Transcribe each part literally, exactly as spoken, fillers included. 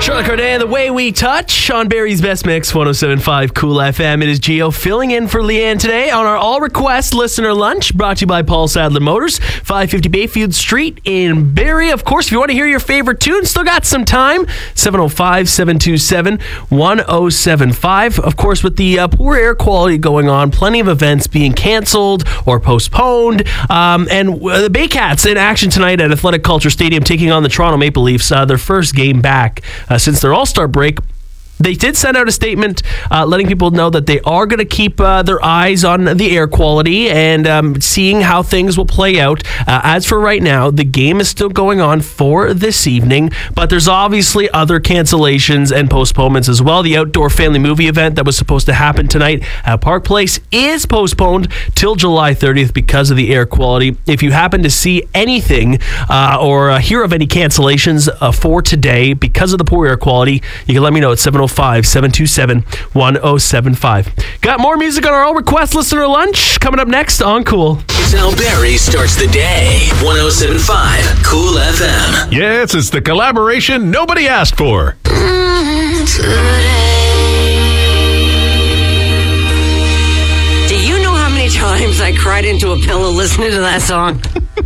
Charlotte Corday and The Way We Touch on Barry's Best Mix, one oh seven point five Cool F M. It is Gio filling in for Leanne today on our all-request listener lunch, brought to you by Paul Sadler Motors, five fifty Bayfield Street in Barrie. Of course, if you want to hear your favorite tune, still got some time, seven oh five, seven two seven, one oh seven five. Of course, with the uh, poor air quality going on, plenty of events being canceled or postponed. Um, and uh, the Baycats in action tonight at Athletic Culture Stadium, taking on the Toronto Maple Leafs, uh, their first game back uh, since their All-Star break. They did send out a statement uh, letting people know that they are going to keep uh, their eyes on the air quality and um, seeing how things will play out. Uh, as for right now, the game is still going on for this evening, but there's obviously other cancellations and postponements as well. The outdoor family movie event that was supposed to happen tonight at Park Place is postponed till July thirtieth because of the air quality. If you happen to see anything uh, or uh, hear of any cancellations uh, for today because of the poor air quality, you can let me know at seven oh five, seven two seven, one oh seven five. Got more music on our all request listener lunch coming up next on Cool. It's how Barry starts the day. one oh seven point five Cool F M. Yes, it's the collaboration nobody asked for. Do you know how many times I cried into a pillow listening to that song?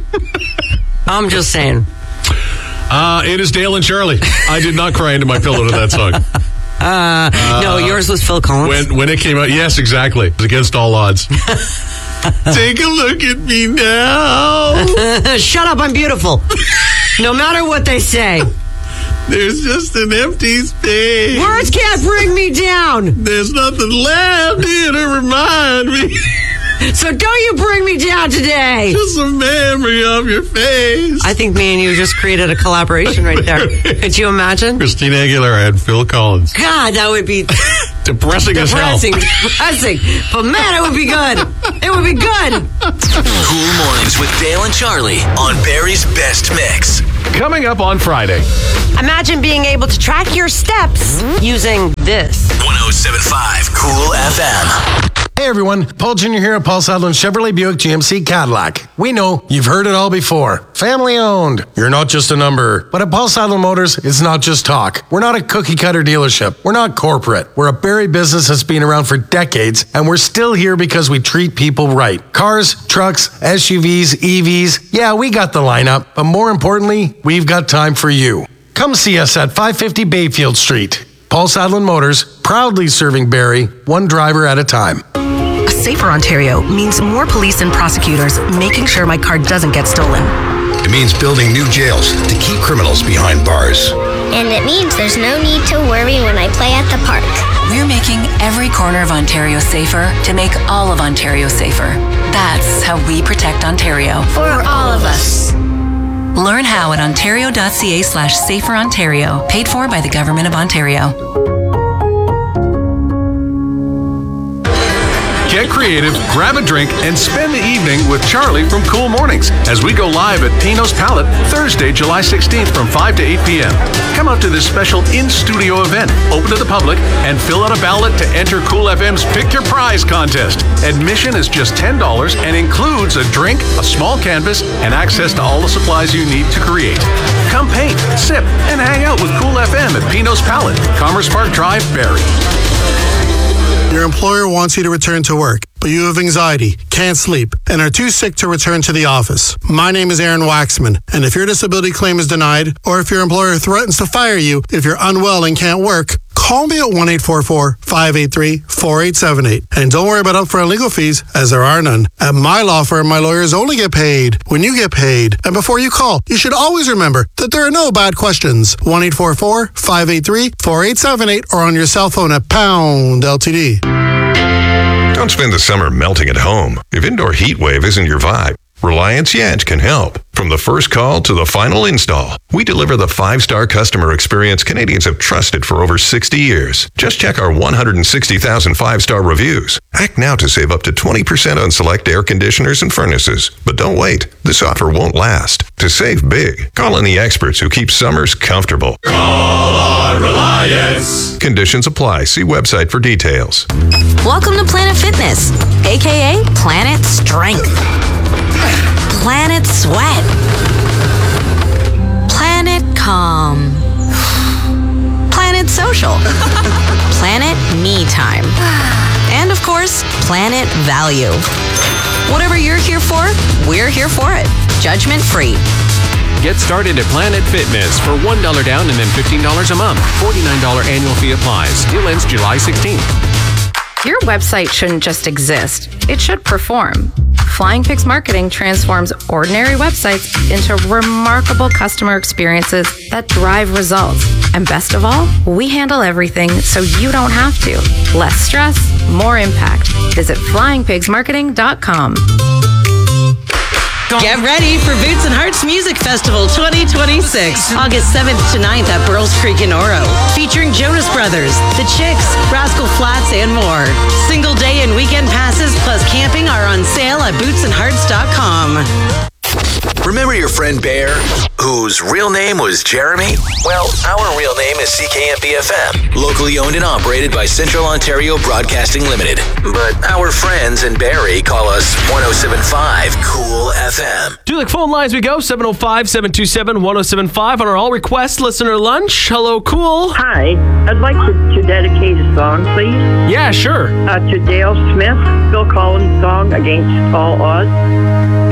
I'm just saying. Uh, it is Dale and Charlie. I did not cry into my pillow to that song. Uh, uh, no, yours was Phil Collins. When when it came out, yes, exactly. It was against all odds. Take a look at me now. Shut up, I'm beautiful. No matter what they say. There's just an empty space. Words can't bring me down. There's nothing left here to remind me. So don't you bring me down today. Just a memory of your face. I think me and you just created a collaboration right there. Could you imagine? Christina Aguilera and Phil Collins. God, that would be depressing as hell. Depressing, depressing. But man, it would be good. It would be good. Cool Mornings with Dale and Charlie on Barry's Best Mix. Coming up on Friday. Imagine being able to track your steps using this. one oh seven point five Cool F M. Hey everyone, Paul Junior here at Paul Sadler Chevrolet Buick G M C Cadillac. We know you've heard it all before. Family owned. You're not just a number. But at Paul Sadler Motors, it's not just talk. We're not a cookie cutter dealership. We're not corporate. We're a Barrie business that's been around for decades, and we're still here because we treat people right. Cars, trucks, S U Vs, E Vs, yeah, we got the lineup. But more importantly, we've got time for you. Come see us at five fifty Bayfield Street. Paul Sadler Motors, proudly serving Barrie, one driver at a time. Safer Ontario means more police and prosecutors making sure my car doesn't get stolen. It means building new jails to keep criminals behind bars. And it means there's no need to worry when I play at the park. We're making every corner of Ontario safer to make all of Ontario safer. That's how we protect Ontario. For all of us. Learn how at ontario.ca slash safer Ontario. Paid for by the Government of Ontario. Get creative, grab a drink, and spend the evening with Charlie from Cool Mornings as we go live at Pino's Palette Thursday, July sixteenth from five to eight p.m. Come out to this special in-studio event, open to the public, and fill out a ballot to enter Cool F M's Pick Your Prize contest. Admission is just ten dollars and includes a drink, a small canvas, and access to all the supplies you need to create. Come paint, sip, and hang out with Cool F M at Pino's Palette, Commerce Park Drive, Barrie. Your employer wants you to return to work, but you have anxiety, can't sleep, and are too sick to return to the office. My name is Aaron Waxman, and if your disability claim is denied, or if your employer threatens to fire you if you're unwell and can't work, call me at one eight four four, five eight three, four eight seven eight. And don't worry about upfront legal fees, as there are none. At my law firm, my lawyers only get paid when you get paid. And before you call, you should always remember that there are no bad questions. one eight four four, five eight three, four eight seven eight or on your cell phone at pound L T D. Don't spend the summer melting at home. If indoor heat wave isn't your vibe, Reliance Yacht can help. From the first call to the final install, we deliver the five-star customer experience Canadians have trusted for over sixty years. Just check our one hundred sixty thousand five-star reviews. Act now to save up to twenty percent on select air conditioners and furnaces. But don't wait. This offer won't last. To save big, call in the experts who keep summers comfortable. Call on Reliance. Conditions apply. See website for details. Welcome to Planet Fitness, aka Planet Strength, Planet Sweat, Planet Calm, Planet time. And of course, Planet Value. Whatever you're here for, we're here for it. Judgment free. Get started at Planet Fitness for one dollar down and then fifteen dollars a month. forty-nine dollars annual fee applies. Deal ends July sixteenth. Your website shouldn't just exist. It should perform. Flying Pigs Marketing transforms ordinary websites into remarkable customer experiences that drive results. And best of all, we handle everything so you don't have to. Less stress, more impact. Visit flying pigs marketing dot com. Get ready for Boots and Hearts Music Festival twenty twenty-six, August seventh to ninth at Burles Creek in Oro. Featuring Jonas Brothers, The Chicks, Rascal Flatts, and more. Single day and weekend passes plus camping are on sale at boots and hearts dot com. Remember your friend Bear, whose real name was Jeremy? Well, our real name is C K M B F M, locally owned and operated by Central Ontario Broadcasting Limited. But our friends in Barrie call us one oh seven point five Cool F M. To the phone lines we go, seven oh five, seven two seven, one oh seven five on our all request listener lunch. Hello, Cool. Hi, I'd like to, to dedicate a song, please. Yeah, sure. Uh, to Dale Smith, Phil Collins' song, Against All Odds.